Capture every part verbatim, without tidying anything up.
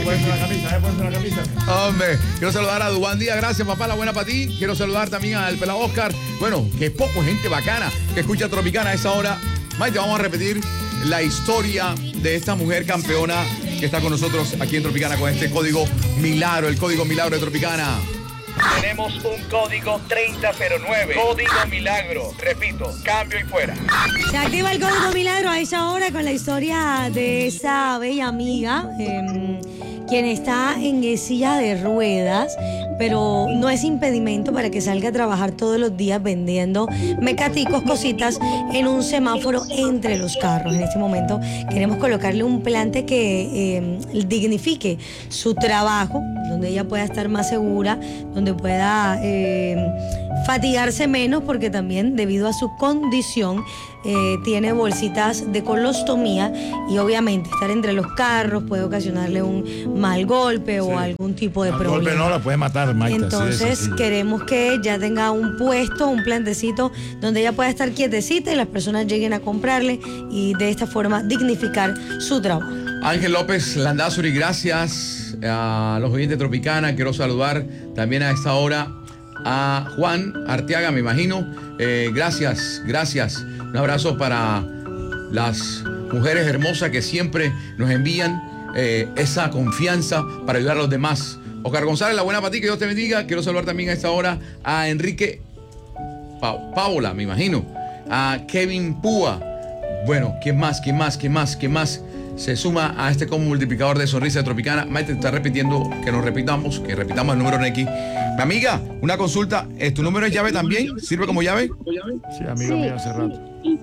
ponerse la camisa, ya ponerse la camisa. Hombre, quiero saludar a Dubán Díaz, gracias papá, la buena para ti. Quiero saludar también al pelado Oscar. Bueno, que poco gente bacana que escucha Tropicana a esta hora. Maite, vamos a repetir la historia de esta mujer campeona que está con nosotros aquí en Tropicana con este código Milagro, el código Milagro de Tropicana. Tenemos un código treinta cero nueve, código Milagro. Repito, cambio y fuera. Se activa el código Milagro a esa hora con la historia de esa bella amiga, eh, quien está en silla de ruedas, pero no es impedimento para que salga a trabajar todos los días vendiendo mecaticos, cositas en un semáforo entre los carros. En este momento queremos colocarle un plante que eh, dignifique su trabajo, donde ella pueda estar más segura, donde pueda eh, fatigarse menos, porque también debido a su condición eh, tiene bolsitas de colostomía y obviamente estar entre los carros puede ocasionarle un mal golpe o sí. algún tipo de mal problema. golpe no la puede matar, Maite. Entonces queremos que ella tenga un puesto, un plantecito donde ella pueda estar quietecita y las personas lleguen a comprarle y de esta forma dignificar su trabajo. Ángel López Landazuri, gracias a los oyentes de Tropicana. Quiero saludar también a esta hora a Juan Arteaga, me imagino. Eh, gracias, gracias. Un abrazo para las mujeres hermosas que siempre nos envían eh, esa confianza para ayudar a los demás. Oscar González, la buena para ti, que Dios te bendiga. Quiero saludar también a esta hora a Enrique pa Paola, me imagino. A Kevin Púa. Bueno, ¿quién más? ¿Quién más? ¿Quién más? ¿Quién más? Se suma a este común multiplicador de sonrisa de Tropicana. Maite está repitiendo que nos repitamos, que repitamos el número en X. Mi amiga, una consulta. ¿Tu número es llave también? ¿Sirve como llave? Sí, amiga mía, hace rato.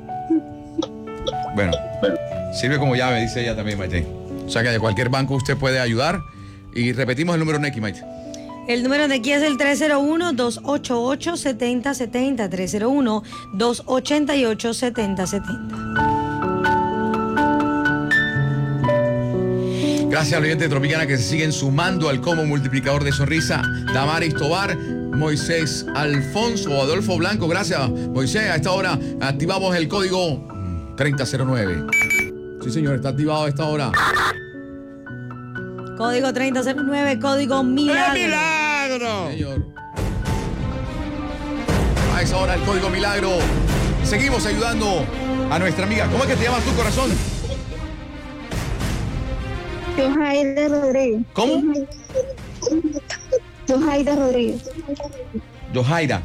Bueno, sirve como llave, dice ella también, Maite. O sea que de cualquier banco usted puede ayudar. Y repetimos el número en X, Maite. El número de aquí es el tres cero uno, dos ocho ocho, siete cero siete cero, tres cero uno, dos ocho ocho, siete cero siete cero. Gracias a los oyentes de Tropicana que se siguen sumando al como multiplicador de sonrisa. Damaris Tobar, Moisés Alfonso, Adolfo Blanco. Gracias, Moisés. A esta hora activamos el código treinta cero nueve. Sí, señor, está activado a esta hora. Código treinta cero nueve, código Milagro. ¡El Milagro! Señor. A esa hora el código Milagro. Seguimos ayudando a nuestra amiga. ¿Cómo es que te llamas tu corazón? Yohaira Rodríguez. ¿Cómo? Yohaira Rodríguez. Yohaira.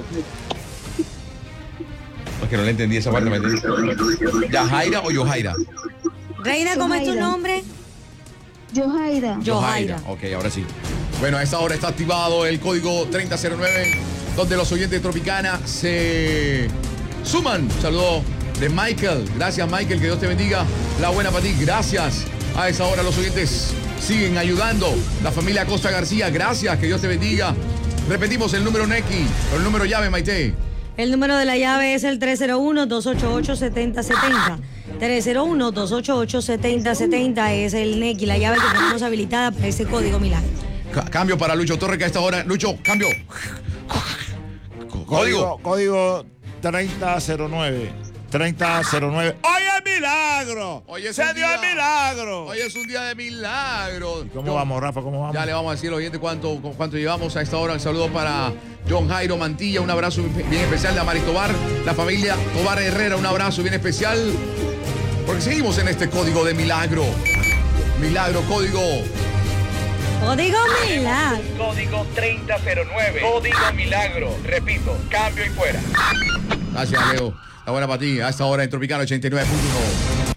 Es que no le entendí esa parte. ¿Yajaira o Yohaira? Reina, ¿cómo es tu nombre? Yohaira. Yohaira. Ok, ahora sí. Bueno, a esta hora está activado el código treinta cero nueve, donde los oyentes de Tropicana se suman. Saludo de Michael. Gracias, Michael. Que Dios te bendiga. La buena para ti. Gracias. A esa hora los oyentes siguen ayudando. La familia Costa García, gracias, que Dios te bendiga. Repetimos el número Neki, o el número llave, Maite. El número de la llave es el tres cero uno, dos ocho ocho, siete cero siete cero. tres cero uno, dos ocho ocho, siete cero siete cero es el Neki, la llave que tenemos habilitada para ese código Milagro. C cambio para Lucho Torres, que a esta hora, Lucho, cambio. Código. Código, código treinta cero nueve. treinta cero nueve. ¡Hoy es milagro! Hoy es ¡Se dio día, el milagro! Hoy es un día de milagro. ¿Y cómo Yo, vamos, Rafa? ¿Cómo vamos? Ya le vamos a decir al oyente cuánto, cuánto llevamos a esta hora. Un saludo para John Jairo Mantilla, un abrazo bien especial de Amaris Tobar, la familia Tobar Herrera, un abrazo bien especial. Porque seguimos en este código de milagro. Milagro, código. Código Milagro. Código treinta cero nueve, código Milagro. Repito, cambio y fuera. Gracias, Leo. La buena para ti, a esta hora en Tropicana ochenta y nueve punto uno.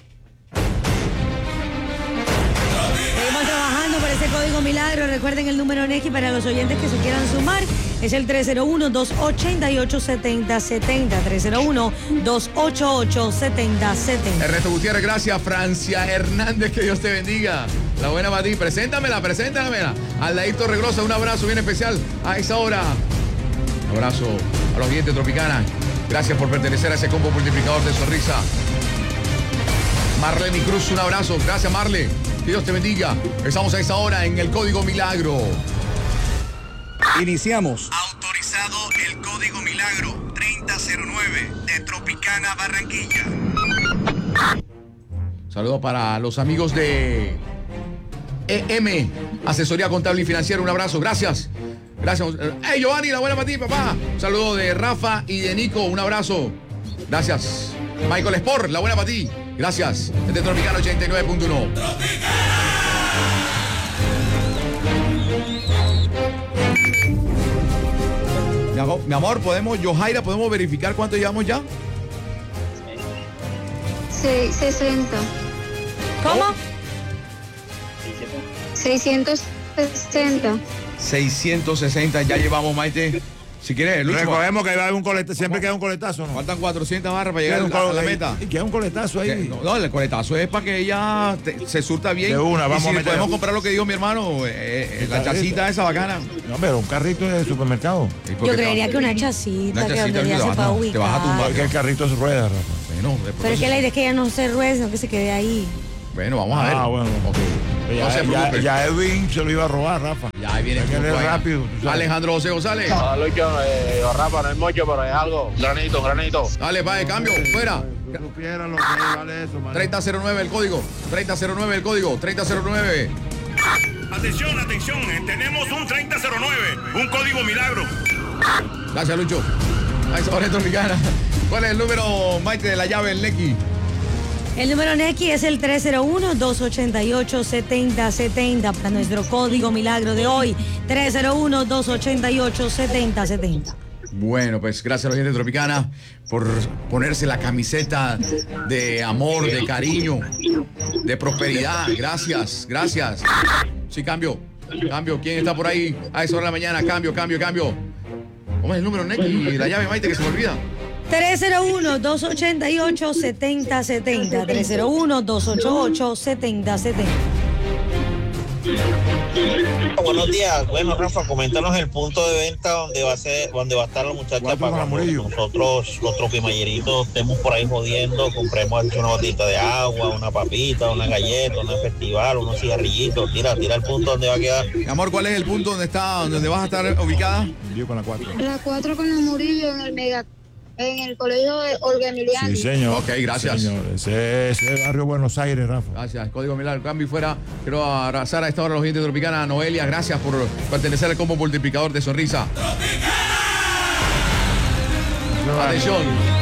Seguimos trabajando por ese código Milagro. Recuerden el número Neki para los oyentes que se quieran sumar. Es el tres cero uno, dos ocho ocho, siete cero siete cero. tres cero uno, dos ocho ocho, siete cero siete cero. Ernesto Gutiérrez, gracias. Francia Hernández, que Dios te bendiga. La buena para ti, preséntamela, preséntamela. Aldair Regrosa, un abrazo bien especial a esa hora. Un abrazo a los oyentes de Tropicana. Gracias por pertenecer a ese combo multiplicador de sonrisa. Marlene Cruz, un abrazo. Gracias, Marle. Que Dios te bendiga. Estamos a esta hora en el código Milagro. Iniciamos. Autorizado el código Milagro treinta cero nueve de Tropicana Barranquilla. Saludos para los amigos de E M, asesoría contable y financiera. Un abrazo, gracias. Gracias. Hey, Giovanni, la buena para ti, papá. Un saludo de Rafa y de Nico. Un abrazo. Gracias. Michael Sport, la buena para ti. Gracias. Desde Tropicana ochenta y nueve punto uno. Mi amor, mi amor, podemos, Yohaira, ¿podemos verificar cuánto llevamos ya? Se- sesenta. ¿Cómo? seiscientos sesenta. seiscientos sesenta ya llevamos, Maite. Si quieres, Lucho, Recogemos que va a haber un coletazo, siempre queda un coletazo, ¿no? faltan cuatrocientas barras para llegar Queda un a la, a la cole- meta. Y queda un coletazo Que- ahí. No, no, el coletazo es para que ella te- se surta bien. De una, vamos y si a meter- podemos comprar lo que dijo mi hermano, eh, eh, la chacita esa bacana. No, pero un carrito de supermercado. ¿Y por Yo qué creería te- que una chacita, Una que chacita, donde ella te se vas a- pueda te ubicar. vas a tumbar. Porque el carrito es rueda, Rafa. Bueno, de Pero es que la idea es que ella no se ruede, sino que se quede ahí. bueno, vamos a ver. Ah, bueno. Ok. Ya, No se ya, preocupe. ya Edwin se lo iba a robar, Rafa. Ya ahí viene Hay que el leer punto ahí. rápido, tú sabes. Alejandro José González. No, Lucho, eh, Rafa, no es mocho, pero es algo. Granito, granito. Dale, va de cambio, fuera. Si supieran lo que vale eso, man. treinta cero nueve el código. treinta cero nueve el código. treinta cero nueve. Atención, atención, eh, tenemos un treinta cero nueve, un código milagro. Gracias, Lucho. Ahí se va Tropicana. ¿Cuál es el número, Maite, de la llave, el Neki? El número Neki es el tres cero uno, dos ocho ocho, siete cero siete cero para nuestro código milagro de hoy. tres cero uno, dos ocho ocho, siete cero siete cero. Bueno, pues gracias a la gente de Tropicana por ponerse la camiseta de amor, de cariño, de prosperidad. Gracias, gracias. Sí, cambio, cambio. ¿Quién está por ahí a esa hora de la mañana? Cambio, cambio, cambio. ¿Cómo es el número, Neki? La llave, Maite, que se me olvida. tres cero uno, dos ocho ocho, siete cero siete cero. tres cero uno, dos ocho ocho, siete cero siete cero. Buenos días. Bueno, Rafa, coméntanos el punto de venta donde va a ser, donde va a estar la muchacha ¿Cuánto para con cuando Murillo? nosotros, los tropimayeritos, estemos por ahí jodiendo, compremos una botita de agua, una papita, una galleta, una festival, unos cigarrillitos. Tira, tira el punto donde va a quedar. Mi amor, ¿cuál es el punto donde está, donde vas a estar ubicada? Yo con la cuatro. La cuatro con la Murillo en el mega, en el colegio de Olga Emiliani. Sí, señor. Ok, gracias. Sí, señor. Ese ese es barrio Buenos Aires, Rafa. Gracias, Código Milagro, cambio y fuera. Quiero abrazar a esta hora a los oyentes de Tropicana. Noelia, gracias por pertenecer al combo multiplicador de sonrisa. Atención.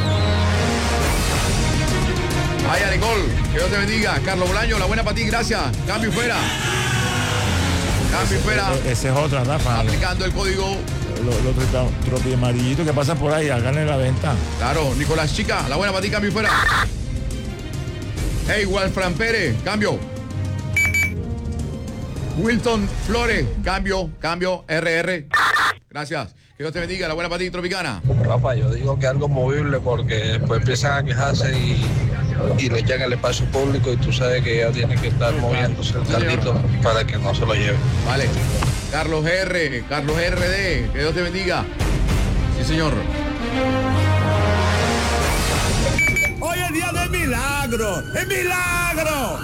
Vaya, Nicole, que Dios te bendiga. Carlos Bolaño, la buena para ti, gracias. Cambio y fuera. Cambio y fuera. E- Esa es otra, Rafa. Aplicando el código. Los lo, tropi- tropi amarillitos que pasan por ahí, háganle la venta. Claro, Nicolás Chica, la buena para ti, cambio y fuera. Hey, Walfran Pérez, cambio. Wilton Flores, cambio, cambio, R R. Gracias. Que Dios te bendiga, la buena para ti, Tropicana. Rafa, yo digo que algo movible porque después empiezan a quejarse y, y le echan el espacio público y tú sabes que ella tiene que estar moviéndose el caldito para que no se lo lleve. Vale. Carlos R, Carlos R D, que Dios te bendiga. Sí, señor. Hoy es día del milagro, ¡el milagro!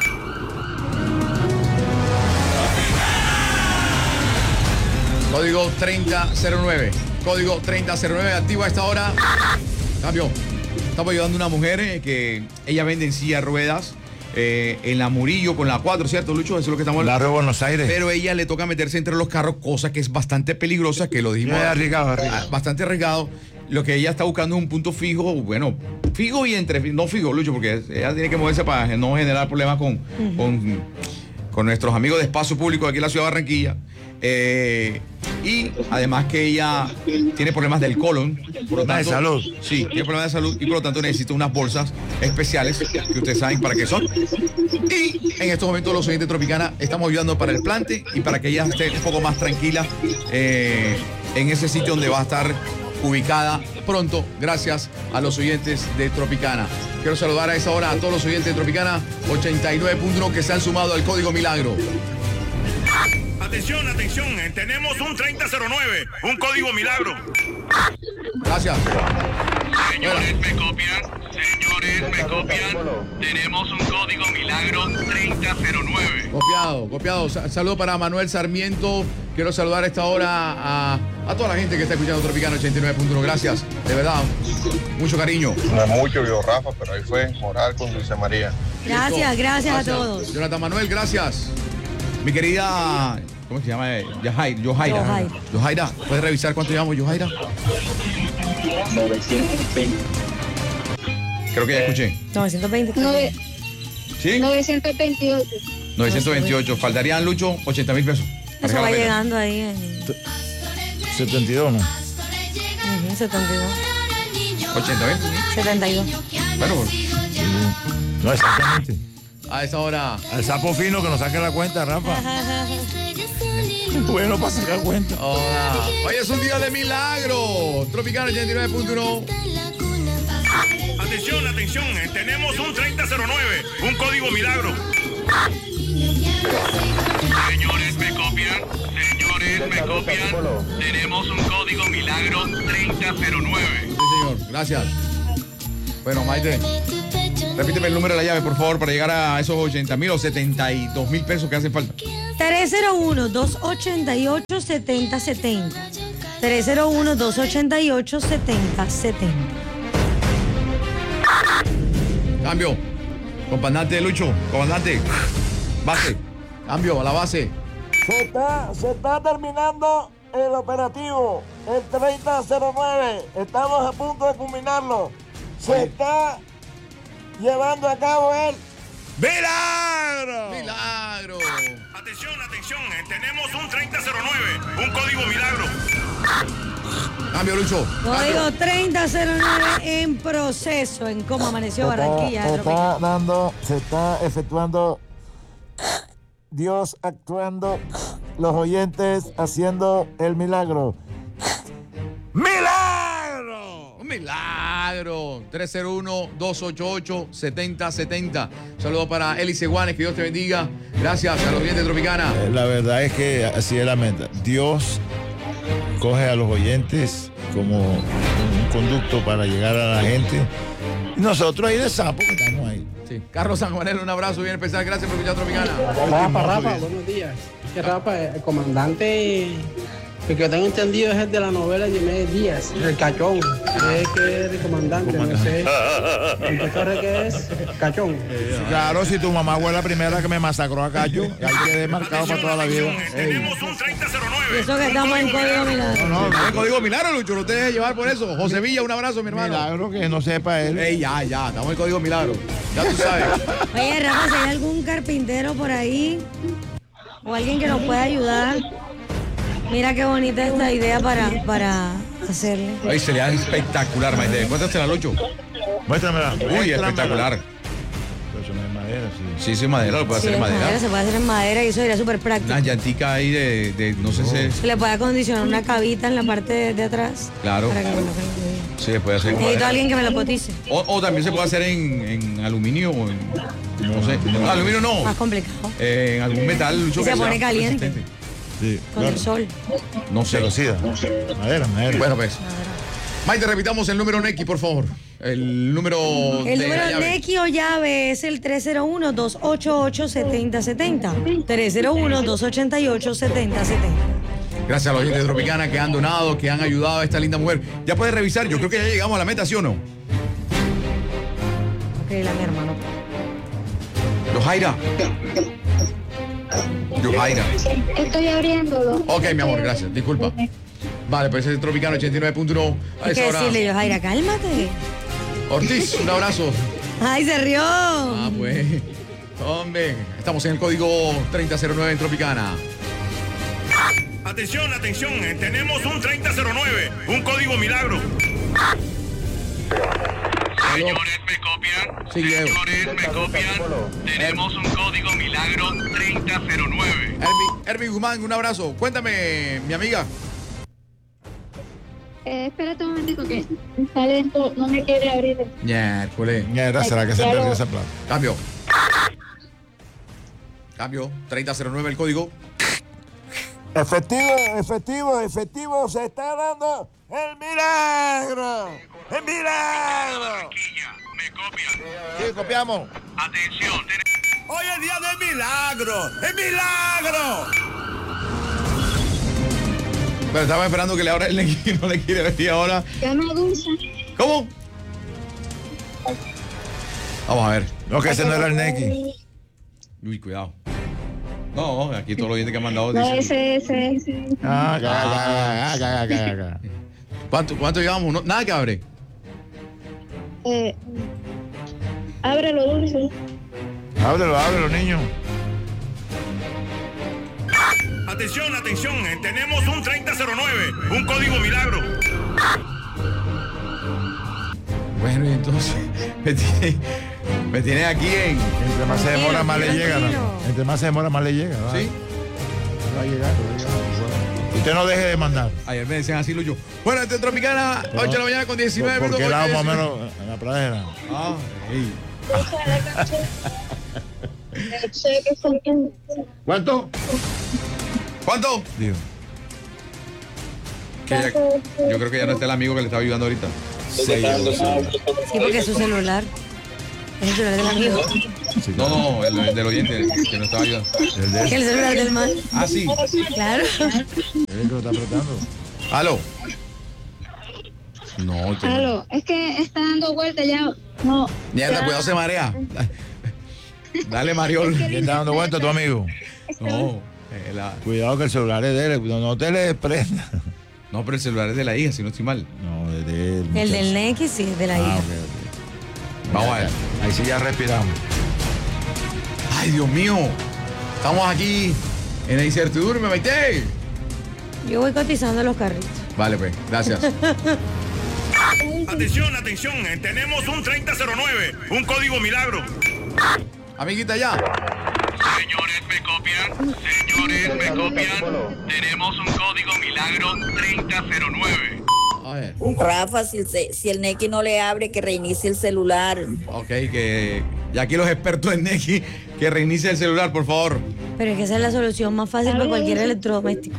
Código treinta cero nueve. Código treinta cero nueve, activo a esta hora. Cambio. Estamos ayudando a una mujer eh, que ella vende en silla de ruedas eh, en la Murillo con la cuatro, ¿cierto, Lucho? Eso es lo que estamos Barrio Buenos Aires. Pero ella le toca meterse entre los carros, cosa que es bastante peligrosa, que lo dijimos. Es arriesgado, ah, arriesgado. Bastante arriesgado. Lo que ella está buscando es un punto fijo, bueno, fijo y entre, no fijo, Lucho, porque ella tiene que moverse para no generar problemas con, uh-huh. con, con nuestros amigos de espacio público aquí en la ciudad de Barranquilla. Eh, y además que ella tiene problemas del colon, por lo tanto, de salud. Sí, tiene problemas de salud y por lo tanto necesita unas bolsas especiales que ustedes saben para qué son. Y en estos momentos los oyentes de Tropicana estamos ayudando para el plante y para que ella esté un poco más tranquila eh, en ese sitio donde va a estar ubicada pronto, gracias a los oyentes de Tropicana. Quiero saludar a esa hora a todos los oyentes de Tropicana ochenta y nueve punto uno que se han sumado al Código Milagro. Atención, atención, eh, tenemos un treinta cero nueve, un código milagro. Gracias. Señores, me copian, señores, me copian. Tenemos un código milagro treinta cero nueve. Copiado, copiado. Sa- saludo para Manuel Sarmiento. Quiero saludar a esta hora a, a toda la gente que está escuchando Tropicana ochenta y nueve punto uno. Gracias, de verdad. Mucho cariño. No es mucho, vio Rafa, pero ahí fue moral con Dulce María. Gracias, gracias a todos. Jonathan Manuel, gracias. Mi querida, ¿cómo se llama? Yajaira. Yojaira. Yojaira. Yojaira, ¿puedes revisar cuánto llevamos, Yojaira? Creo que ya escuché. novecientos veinte. Nove- ¿Sí? novecientos veintiocho. novecientos veintiocho. Faltarían, Lucho, ochenta mil pesos. Eso Marca va la pena. llegando ahí en setenta y dos, ¿no? ujú, setenta y dos. ochenta mil. setenta y dos. Bueno, pues, No, exactamente. a esa hora. Al sapo fino que nos saque la cuenta, Rafa. Bueno, para sacar cuenta. Hola. Hoy es un día de milagro. Tropicana ochenta y nueve punto uno. Atención, atención, eh, tenemos un treinta cero nueve, un código milagro. Señores, ¿me copian? Señores, ¿me copian? Tenemos un código milagro treinta cero nueve. Sí, señor. Gracias. Bueno, Maite, repíteme el número de la llave, por favor, para llegar a esos ochenta mil o setenta y dos mil pesos que hacen falta. tres cero uno, dos ocho ocho, siete cero siete cero. tres cero uno, dos ocho ocho, siete cero siete cero. Cambio. Comandante Lucho. Comandante. Base. Cambio a la base. Se está, se está terminando el operativo, el treinta cero nueve. Estamos a punto de culminarlo. Se está llevando a cabo el ¡Milagro! Milagro. Atención, atención, eh, tenemos un treinta cero nueve, un código milagro. Cambio, Lucho. Código treinta cero nueve en proceso en cómo amaneció Se está- Barranquilla. se Tropical. está dando, se está efectuando Dios actuando, los oyentes haciendo el milagro. ¡Milagro! Un milagro. tres cero uno, dos ocho ocho, siete cero siete cero. Un saludo para Eli Seguanes, que Dios te bendiga. Gracias a los oyentes de Tropicana. Eh, La verdad es que así es la meta. Dios coge a los oyentes como un conducto para llegar a la gente. Y nosotros ahí de sapo que estamos ahí. Sí. Carlos San Juanel, un abrazo bien especial. Gracias por escuchar Tropicana. Rafa, Rafa, buenos días. Que Rafa, el comandante, el que tengo entendido es el de la novela de Diomedes Díaz, el Cachón. Es que es el comandante, no sé. ¿El que corre que es? Cachón. Claro, si tu mamá fue la primera que me masacró a Cacho, ahí quedé marcado para toda la vida. Atención, eh, tenemos un treinta cero nueve. Eso que estamos en código milagro. No, no, el código milagro, Lucho. No te dejes llevar por eso. José Villa, un abrazo, mi hermano. Milagro que no sepa él. Ey, ya, ya. Estamos en el código milagro. Ya tú sabes. Oye, Rafa, si hay algún carpintero por ahí o alguien que nos pueda ayudar, mira qué bonita esta idea para, para hacerle. Ay, sería espectacular, Maite. Cuéntasela, Lucho. Muéstramela. Uy, muéstramela. espectacular. Pero eso no es madera, sí. Sí, sí, madera, lo puede Sí, hacer en es madera. se puede hacer en madera y eso sería súper práctico. Una llantica ahí de, de no sé si. Se le puede acondicionar una cabita en la parte de, de atrás. Claro. Para que no se Sí, se puede hacer en Necesito a madera. alguien que me lo cotice. O, o también se puede hacer en, en aluminio o en. No sé. No, aluminio no. Más complicado. Eh, en algún metal, Lucho. Y se que sea pone caliente. resistente. Sí, Con claro. el sol. No sé. Pero sí, da. Madera, madera. Bueno, pues. Maite, repitamos el número Neki, por favor. El número El de la número llave. Neki o llave es el tres cero uno, dos ocho ocho, siete cero siete cero. tres cero uno, dos ocho ocho, siete cero siete cero. Gracias a los oyentes de Tropicana que han donado, que han ayudado a esta linda mujer. Ya puedes revisar, yo creo que ya llegamos a la meta, ¿sí o no? Ok, la mi hermano. Yojaira. Yojaira. Estoy abriéndolo. Ok, mi amor, gracias. Disculpa. Vale, pues es Tropicana ochenta y nueve punto uno. A Hay esa que hora. decirle yo, Jaira, cálmate. Ortiz, un abrazo. Ay, se rió. Ah, pues. Hombre, estamos en el código treinta cero nueve en Tropicana. Atención, atención, eh, tenemos un treinta cero nueve, un código milagro. Señores, ¿me copian? Sí, Diego. Señores, ¿me copian? Tenemos un código milagro treinta cero nueve. Ermi, Ermi Guzmán, un abrazo. Cuéntame, mi amiga. Eh, espérate un momentico que está lento, no me quiere abrir. Miércoles. Mierda, ¿será que se Ya perdió lo- esa plata? Cambio. Cambio. treinta cero nueve el código. Efectivo, efectivo, efectivo, se está dando el milagro. El milagro. ¿Me copian? Sí, copiamos. Atención, tenemos... Hoy es día del milagro. ¡El milagro! Pero estaba esperando que le abra el Neki, no le quiere venir ahora. Llama a Dulce. ¿Cómo? Vamos a ver. No, que ese no era el Neki. Uy, cuidado. No, aquí todos los oyentes que han mandado No, dicen. ese, ese, ese. Ah, caga, caga, caga, caga, caga. ¿Cuánto, cuánto llevamos? No, nada que abre. Eh, ábrelo, Dulce. Ábrelo, ábrelo, niño. Atención, atención, eh, tenemos un treinta cero nueve, un código milagro. Bueno, y entonces me tiene, me tiene aquí en. Entre más se demora, más le llega. ¿no? Entre más se demora, más le llega. ¿no? ¿Sí? Va a llegar, va a llegar. Usted no deje de mandar. Ayer me decían así, Lucho. Bueno, este Tropicana, ocho de la mañana con diecinueve ¿Por, por qué minutos. lado más o menos en la pradera? Ah, ey. ¿Cuánto? ¿Cuánto? Digo. Que ya- yo creo que ya no está el amigo que le estaba ayudando ahorita. Sí, porque es su celular. Es el celular del amigo. No, no, el, el del oyente que nos estaba ayudando. El de Es el celular del man. Ah, sí. Claro. él que lo está apretando. Aló. No, te- Aló, es que está dando vuelta ya. No. Mierda, cuidado, se marea. Dale, Mariol. ¿Quién está dando vuelta tu amigo? No, eh, la- Cuidado que el celular es de él. No, no te le prenda. no, pero el celular es de la hija, si no estoy mal. No, es de él. El del Neki, sí, es de la Ah, hija. ok, ok. Vamos a ver. Ahí sí ya respiramos. Ay, Dios mío. Estamos aquí en la incertidumbre, Maite. Yo voy cotizando los carritos. Vale, pues, gracias. Atención, atención, eh, tenemos un treinta cero nueve, un código milagro. Amiguita, ya. Señores, ¿me copian? Señores, ¿me copian? Tenemos un código milagro treinta cero nueve. A ver. Rafa, si el, ce- si el Neki no le abre, que reinicie el celular. Ok, que. Y aquí los expertos en Neki, que reinicie el celular, por favor. Pero es que esa es la solución más fácil para cualquier electrodoméstico.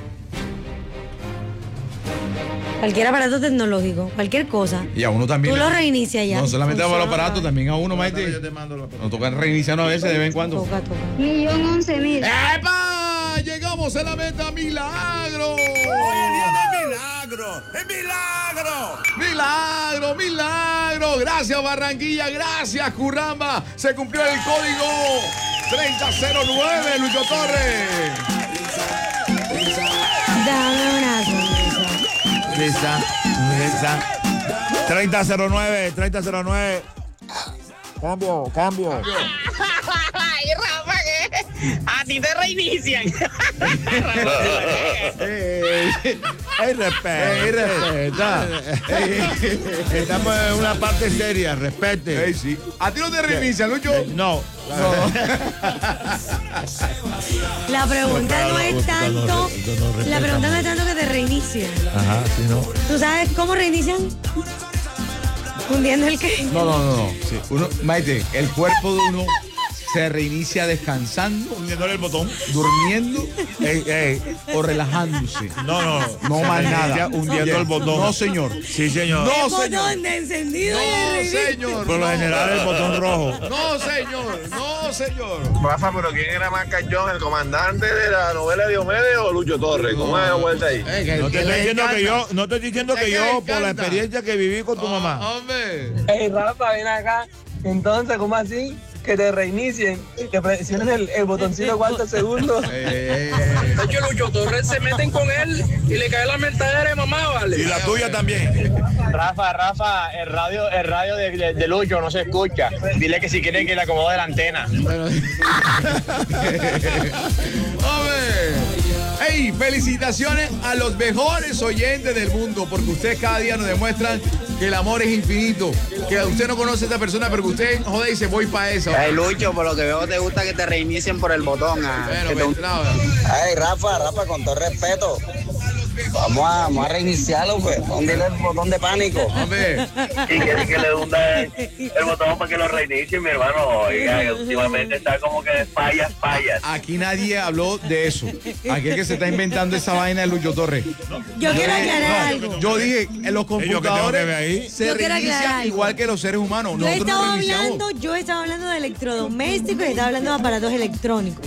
Cualquier aparato tecnológico, cualquier cosa. Y a uno también. Tú lo reinicias ya. No solamente a los Funciona. aparatos, también a uno, Maite. Nos toca reiniciarnos a veces de vez en cuando. Toca, toca. Millón once mil. ¡Epa! Llegamos a la meta milagro. ¡Hoy es día de milagro! ¡Es milagro! Milagro, milagro. Gracias, Barranquilla. Gracias, Curramba. Se cumplió el código treinta cero nueve, Lucho Torres. Dame una sonrisa. Lisa, Lisa. treinta cero nueve, treinta cero nueve. Cambio, cambio. Ay, Rafa, ¿qué? A ti te reinician. Ey, respeta. Ey, respeta. Estamos en una parte seria, respete. Ey, sí. ¿A ti no te reinician, Lucho? Eh, No. La pregunta no es tanto. La pregunta no es tanto que te reinicien. Ajá, sí, no. ¿Tú sabes cómo reinician? Hundiendo el que. No, no, no, no. Sí. Uno, Maite, el cuerpo de uno se reinicia descansando, Hundiéndole el botón. durmiendo Ey, ey. o relajándose. No, no. No Se más reinicia nada. hundiendo el botón. No, señor. Sí, señor. No, Botón señor. de encendido y de No, reinicio. señor. Por lo no. general el botón rojo. No, señor. No, señor. Rafa, pero ¿quién era más cachón? ¿El comandante de la novela Diomedes o Lucho Torres? ¿Cómo es la vuelta ahí? Eh, que- No que te estoy le diciendo que encanta. yo, no te estoy diciendo Es que que yo, le por la encanta. experiencia que viví con tu Oh, mamá. Hombre. Hey, Rafa, ven acá. Entonces, ¿cómo así? Que te reinicien, que presiones el, el botoncito cuántos segundos. Eh, eh, De hecho, Lucho Torres se meten con él y le cae la mentadera de mamá, ¿vale? Y la tuya también. Rafa, Rafa, el radio, el radio de, de- de Lucho no se escucha. Dile que si quiere que le acomode la antena. bueno. Hombre. Hey, felicitaciones a los mejores oyentes del mundo, porque ustedes cada día nos demuestran que el amor es infinito, que usted no conoce a esta persona, pero que usted jode y dice voy para eso. Ay, Lucho, por lo que veo te gusta que te reinicien por el botón. Ah, Bueno, que te- pues, no, Ay, Rafa, Rafa, con todo respeto. Vamos a, vamos a reiniciarlo, pues. Ponle el botón de pánico. hombre. Y quiere que le hunda el, el botón para que lo reinicie, mi hermano. Oiga, que últimamente está como que de fallas, fallas. Aquí nadie habló de eso. Aquí el que se está inventando esa vaina de Lucho Torres. Yo quiero dije- aclarar no, algo. Yo dije, en los que tengo que ver computadores ahí? se Yo quiero aclarar reinician algo. igual que los seres humanos. Yo Nosotros nos estaba reiniciamos. hablando, yo estaba hablando de electrodomésticos y estaba hablando de aparatos electrónicos.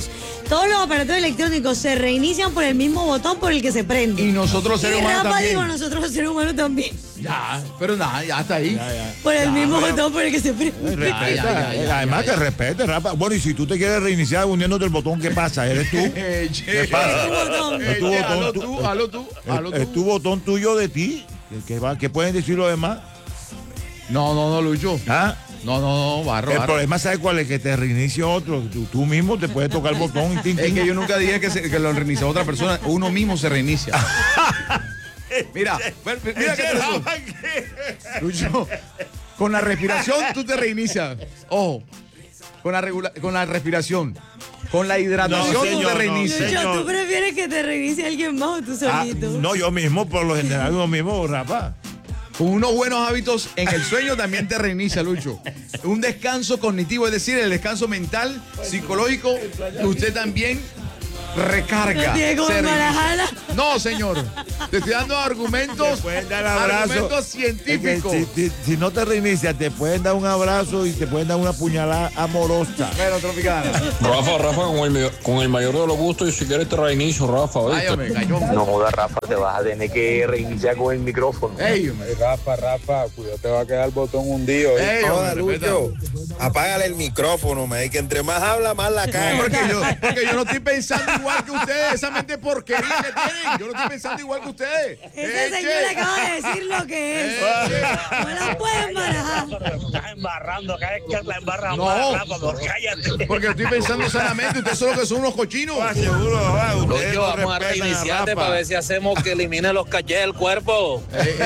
Todos los aparatos electrónicos se reinician por el mismo botón por el que se prende. Y nosotros los seres y humanos Rafa también. dijo, nosotros los seres humanos también. Ya, pero nada, ya está ahí. Ya, ya. Por el Ya, mismo pero- botón por el que se prende. Respeta, Ya, ya, ya, ya, además ya, que ya. respete, Rafa. Bueno, y si tú te quieres reiniciar uniéndote el botón, ¿qué pasa? ¿Eres tú? Eh, che. ¿Qué pasa? Es tu botón. Es tu Eh, botón, hazlo tú- tú, hazlo tú, hazlo Es, es tú. tu botón tuyo de ti. ¿Qué, va- qué pueden decir los demás? No, no, no, Lucho. ¿Ah? No, no, no, barro, El barro. problema, ¿sabes cuál es? Que te reinicie otro. Tú, tú mismo te puedes tocar el botón. Y tin, Es tin. que yo nunca dije que, se- que lo reinicia otra persona, uno mismo se reinicia. Mira, ver- mira que te Lucho, con la respiración tú te reinicias. Ojo, con la, regula- con la respiración. Con la hidratación No, tú señor, te no, reinicias. Lucho, señor. ¿tú prefieres que te reinicie alguien más o tú Ah, solito? no, yo mismo, por lo general, yo mismo, Rafa. Con unos buenos hábitos en el sueño también te reinicia, Lucho. Un descanso cognitivo, es decir, el descanso mental, psicológico, usted también recarga. ¿No tiene como se reinicia. Guadalajara? No, señor. Te estoy dando argumentos, Te pueden dar abrazo. argumentos Es científicos. que si, si- si no te reinicias, te pueden dar un abrazo y te pueden dar una puñalada amorosa. Pero Tropicana. Rafa, Rafa, con el, con el mayor de los gustos, y si quieres te reinicio, Rafa. Ay, hombre, cayó. No jodas, Rafa, te vas a tener que reiniciar con el micrófono. Ey, hombre. Rafa, Rafa, cuidado, te va a quedar el botón hundido. Ey, hombre, respeta. Apágale el micrófono, me que entre más habla, más la caga. Porque yo, porque yo no estoy pensando igual que ustedes, esa mente porquería que tienen. Yo no estoy pensando igual que ustedes. Ese Eh, señor che. acaba de decir lo que es. No la pueden barajar. Estás embarrando, cada vez que la embarras No. más, Rafa, por cállate. Porque estoy pensando sanamente, ustedes son los que son unos cochinos. Ah, seguro, ah, ustedes no vamos a respetan reiniciarte Rafa. para ver si hacemos que elimine los cachés del cuerpo.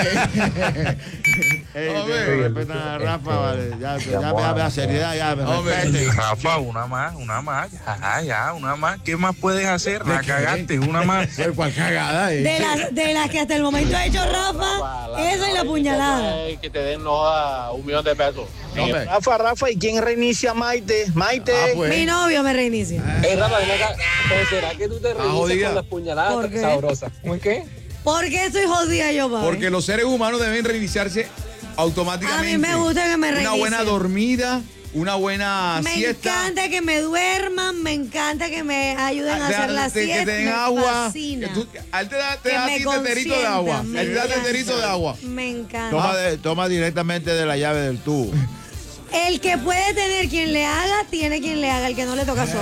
Ey, Hombre. ustedes no respetan a Rafa, vale. Ya, ya, ya, ya, ya, seriedad, ya, me Hombre. respeten. Rafa, una más, una más, ya, ya, una más. ¿Qué más puedes hacer? La qué? cagaste, una más. Pero cuál cagada, eh. De las, de las que hasta el momento ha hecho Rafa, esa y la puñalada. Que te den no, un millón de pesos. Hombre. Rafa, Rafa, ¿y quién reinicia a Maite? Maite. Ah, pues. Mi novio me reinicia. Ey, Rafa, ven acá. ¿O será que tú te jodida. reinicias con las puñaladas ¿Por qué? sabrosas? ¿Cómo qué? ¿Por qué soy jodida yo, papi? Porque los seres humanos deben reiniciarse automáticamente. A mí me gusta que me Una reinicien. buena dormida, una buena Me siesta. encanta que me duerman, me encanta que me ayuden a Ah, hacer la que- siesta. que te den me agua. fascina. Que tú- a él te da, te Que da a me ti teterito de agua. consientan, me Él te da encanta. teterito de agua. Me encanta. Toma, de- toma directamente de la llave del tubo. El que puede tener quien le haga, tiene quien le haga. El que no le toca solo.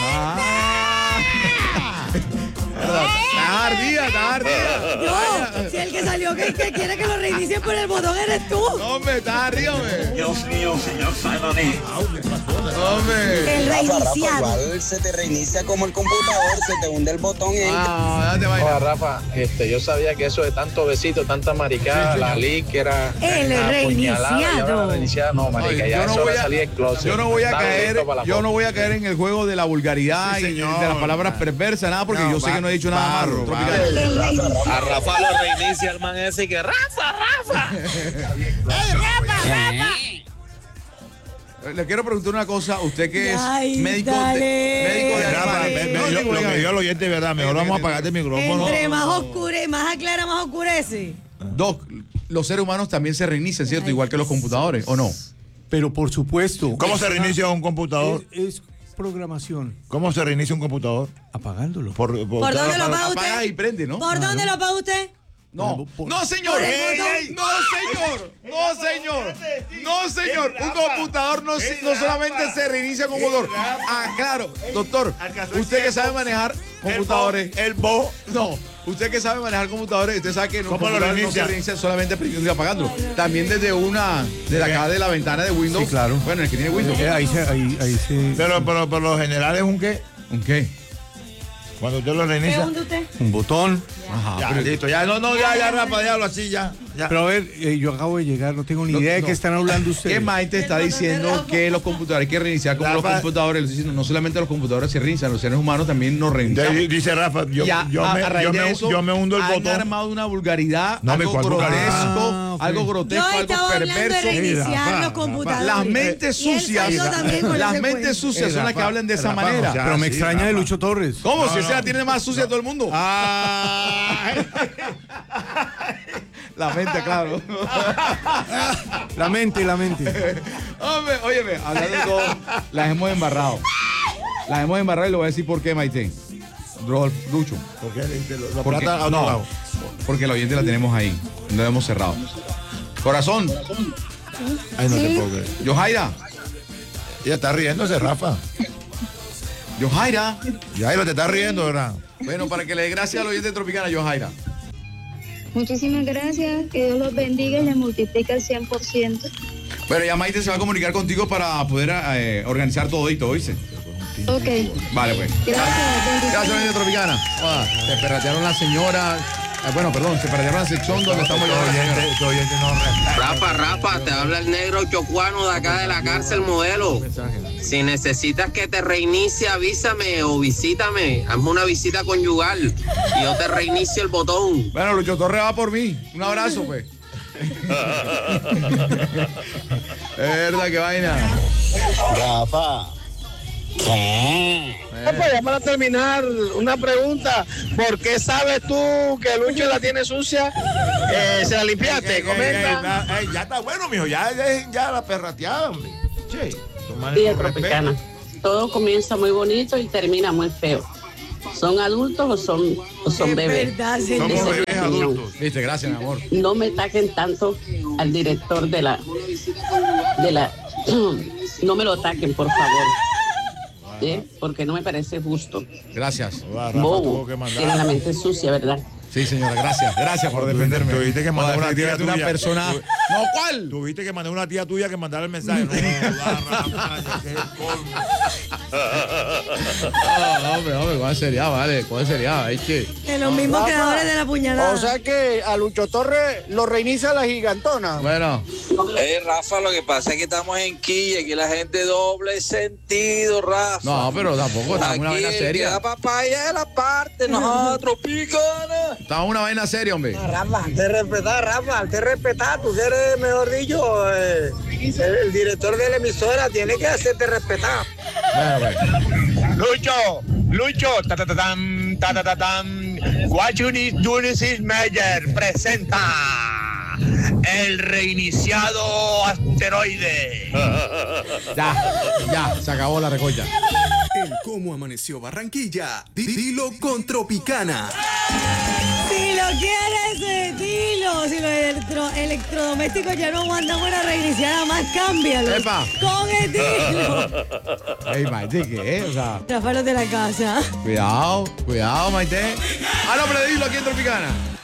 Estás ardida, estás ardida. Yo, si el que salió que, que quiere que lo reinicien por el botón eres tú. No, hombre, estás ardida, hombre. Dios mío, señor Sanoni. Hombre. El reiniciado. igual se te reinicia como el computador, se te hunde el botón y Ah, date vaina. Hola, Rafa, este, yo sabía que eso de tanto besito, tanta maricada, Sí, la señor. lick era El una puñalada, y ahora reiniciado. la reiniciada, no, marica, Oye, ya yo no eso voy va a a- salir del closet. Yo no voy a Dale, caer, listo para la yo foto. no voy a caer en el juego de la vulgaridad Sí, y de señor. las palabras perversas, nada, porque No, yo sé va- que no he dicho nada barro, malo. barro. Tropical. El reiniciado. a Rafa lo reinicia el man ese y que Rafa, Rafa. Le quiero preguntar una cosa, usted que es Ay, médico dale. de, médico de Rafa, animales. ve- ve- No, yo- digo, lo que oiga, yo lo oyente, verdad, mejor vamos a apagarte el micrófono. Entre más oscure, más aclara, más oscurece. Doc, los seres humanos también se reinician, ¿cierto? Igual que los computadores, ¿o no? Pero por supuesto. ¿Cómo se reinicia un computador? Es, es programación. ¿Cómo se reinicia un computador? Apagándolo. Por, ¿Por dónde lo paga Apaga usted? y prende, ¿no? ¿Por dónde lo paga usted? No, Por- no señor, por el Ey, botón. ey, no señor, no señor, no señor, un computador no, se- no solamente se reinicia con computador. Ah, claro, doctor, usted que sabe manejar computadores, El bo. no, usted que sabe manejar computadores, usted sabe que los ¿Cómo lo computadores no reinicia? se reinician solamente prendiendo y apagando, también desde una, desde acá de la ventana de Windows. Sí, claro. Bueno, el que tiene Windows. Eh, ahí se, ahí, ahí se- Pero, pero por lo general es un qué. ¿Un qué? Cuando usted lo ¿Qué reinicia. hunde usted? un botón. Ajá, Ya, pero- listo, ya, no, no, ya, ya, Rafa, déjalo así, ya. ya. Pero a ver, eh, yo acabo de llegar, no tengo ni No, idea de no. qué están hablando ustedes. ¿Qué Maite está diciendo que los computadores hay que reiniciar como los Rafa- computadores? Le estoy diciendo, no solamente los computadores se reinician, los seres humanos también nos De- reiniciamos. dice Rafa, yo, Ya, yo, a, me, a raíz yo, de me, eso, yo me hundo el han botón. armado una vulgaridad, No, me algo cuadro- grotesco, Ah, ok. algo Yo grotesco, algo estaba hablando de perverso. reiniciar Rafa, los computadores. Las mentes Y él sucias, salió también con las ese mentes cuento. sucias Eh, son las que Rafa, hablan de esa Rafa, manera. o sea, Pero me sí, extraña de Rafa. Lucho Torres. ¿Cómo? No, si esa no. la tiene más sucia todo el mundo. Ah. La mente, claro. La mente, la mente. Hombre, óyeme, hablando de todo, las hemos embarrado. La hemos embarrado y le voy a decir por qué, Maite. Rodolfo, Lucho. ¿Por qué? ¿La Porque, plata a otro no, lado? porque la oyente la tenemos ahí. No la hemos cerrado. Corazón. Ay, no Sí. te puedo creer. Yojaira. Ella está riéndose, Rafa. Yojaira. Yojaira, te está riendo, ¿verdad? Bueno, para que le dé gracias al oyente Tropicana, Yojaira. Muchísimas gracias, que Dios los bendiga y les multiplique al cien por ciento. Bueno, ya Maite se va a comunicar contigo para poder eh, organizar todo esto, ¿oíste? Ok. Vale, pues. Gracias, bendiciones. Gracias, oyente Tropicana. Ah, se perratearon la señora. Eh, bueno, perdón, se perratearon la sección donde estamos yo. Rafa, Rafa, te habla el negro chocuano de acá de la cárcel modelo. Si necesitas que te reinicie, avísame o visítame. Hazme una visita conyugal y yo te reinicio el botón. Bueno, Lucho Torre va por mí. Un abrazo, pues. Es verdad, qué vaina. Rafa. ¿Qué? Pues ya para terminar, una pregunta. ¿Por qué sabes tú que Lucho la tiene sucia? Eh, ¿Se la limpiaste? Ey, ey, Comenta. ey, ey, ya está bueno, mijo. Ya dejen ya la perrateada, hombre. Che, tomarle Día con respeto. Tropicana. Todo comienza muy bonito y termina muy feo. ¿Son adultos o son, o son Es bebés? verdad, señor. Esa Somos es mi bebés opinión. adultos. Viste, gracias, mi amor. No me ataquen tanto al director de la... de la no me lo ataquen, por favor. ¿Eh? Porque no me parece justo. Gracias. Bobo. Tiene la mente sucia, ¿verdad? Sí, señora, gracias. Gracias por defenderme. Tuviste que mandar Por una tía defenderte de tuya. una persona. Tu- No, ¿cuál? Tuviste que mandar una tía tuya que mandara el mensaje. No, Rafa, que es el colmo. No, hombre, hombre, ¿cuál sería? Vale, ¿cuál sería? Es que. De los mismos Rafa, creadores de la puñalada. O sea que a Lucho Torres lo reinicia la gigantona. Bueno. Eh, Rafa, lo que pasa es que estamos en Quilla, aquí la gente doble sentido, Rafa. No, pero tampoco, estamos en una Aquí vaina el que seria. da papaya de la parte, nosotros, picana. Estamos en una vaina seria, hombre. Rafa, te respetar, Rafa, te respetar, tú eres, mejor dicho, eh, el, el director de la emisora tiene que hacerte respetar. Lucho, Lucho, ta ta ta tam, ta ta ta tam. What you need do is Meyer presenta el reiniciado asteroide. Ya, ya, se acabó la recocha. El cómo amaneció Barranquilla. Di- Dilo con Tropicana. Si lo quieres, eh, dilo. Si los electro, electrodomésticos ya no aguantan una reiniciada más, cámbialo. ¡Epa! Con estilo. Ey, Maite, ¿qué? O sea, Rafael de la casa. cuidado, cuidado, Maite. Ah, no, pero dilo aquí en Tropicana.